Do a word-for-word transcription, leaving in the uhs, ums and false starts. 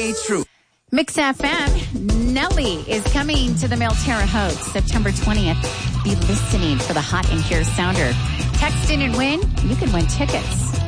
Stay true. Mix F M, Nelly is coming to the Mel Terre Haute September twentieth. Be listening for the Hot in Here Sounder. Text in and win. You can win tickets.